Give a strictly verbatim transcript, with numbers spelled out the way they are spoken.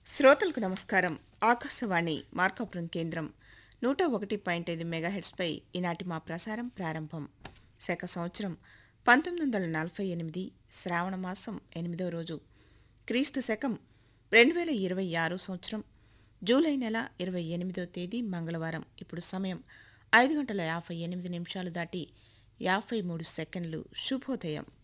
శ్రోతలకు నమస్కారం. ఆకాశవాణి మార్కాపురం కేంద్రం నూట ఒకటి పాయింట్ ఐదు మెగాహెర్ట్స్పై ఈనాటి మా ప్రసారం ప్రారంభం. శక సంవత్సరం పంతొమ్మిది వందల నలభై ఎనిమిది శ్రావణ మాసం ఎనిమిదో రోజు, క్రీస్తు శకం రెండు వేల ఇరవై ఆరు సంవత్సరం జూలై నెల ఇరవై ఎనిమిదో తేదీ మంగళవారం. ఇప్పుడు సమయం ఐదు గంటల యాభై ఎనిమిది నిమిషాలు దాటి యాభై మూడు సెకండ్లు. శుభోదయం.